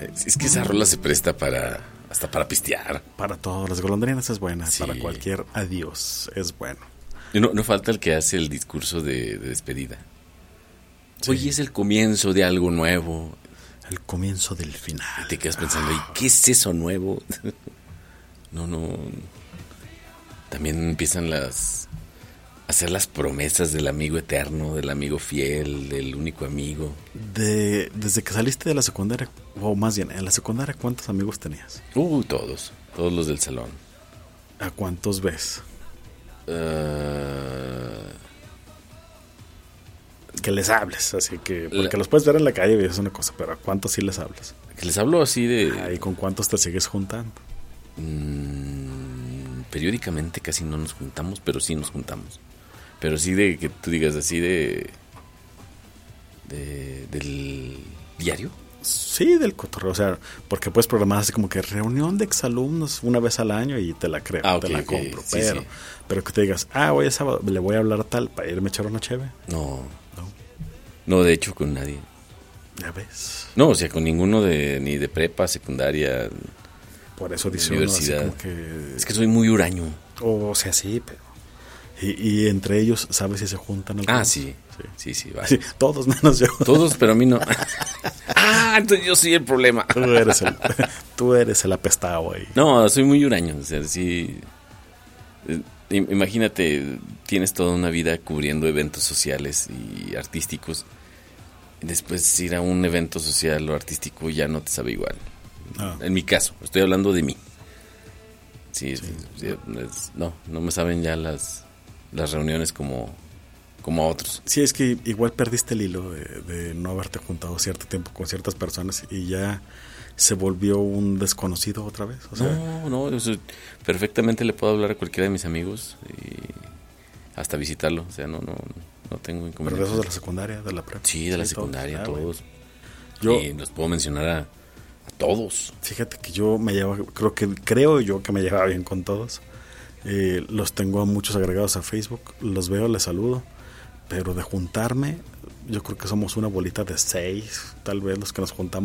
Es que esa rola se presta hasta para pistear. Para todos, las golondrinas es buena, Sí. para cualquier adiós es bueno. Y no falta el que hace el discurso de despedida. Sí. Hoy es el comienzo de algo nuevo. El comienzo del final. Y te quedas pensando, ¿y qué es eso nuevo? No. También empiezan a hacer las promesas del amigo eterno, del amigo fiel, del único amigo. Desde que saliste de la secundaria, o más bien, en la secundaria, ¿cuántos amigos tenías? Todos los del salón. ¿A cuántos ves? Que les hables, así que... Porque los puedes ver en la calle y es una cosa, pero ¿a cuántos sí les hablas? Que les hablo así de... ¿Y con cuántos te sigues juntando? Periódicamente casi no nos juntamos, pero sí nos juntamos. Pero sí de que tú digas así del diario. Sí, del cotorreo, o sea, porque puedes programar así como que reunión de exalumnos una vez al año y te la creo, te la compro, sí, sí. Pero que te digas, hoy es sábado, le voy a hablar a tal para irme a echar una cheve. No, de hecho con nadie. Ya ves. No, o sea, con ninguno ni de prepa, secundaria, por eso dice universidad. Uno así como que... Es que soy muy huraño. O sea, sí, pero... Y entre ellos, ¿sabes si se juntan algunos? Sí, vale. Sí, todos menos yo. Todos, pero a mí no. Entonces yo soy el problema. Tú eres el apestado ahí. No, soy muy huraño, o sea, sí. Imagínate, tienes toda una vida cubriendo eventos sociales y artísticos. Y después ir a un evento social o artístico ya no te sabe igual. En mi caso, estoy hablando de mí. Sí. No me saben ya las reuniones como a otros. Sí, es que igual perdiste el hilo de no haberte juntado cierto tiempo con ciertas personas y ya se volvió un desconocido otra vez. O sea, no, perfectamente le puedo hablar a cualquiera de mis amigos y hasta visitarlo. O sea, no tengo inconveniente. ¿Pero de esos de la secundaria, de la prepa? Sí, de la secundaria, todos. Yo los puedo mencionar a todos. Fíjate que yo me llevaba, creo yo que me llevaba bien con todos. Los tengo a muchos agregados a Facebook, los veo, les saludo, pero de juntarme, yo creo que somos una bolita de 6, tal vez los que nos juntamos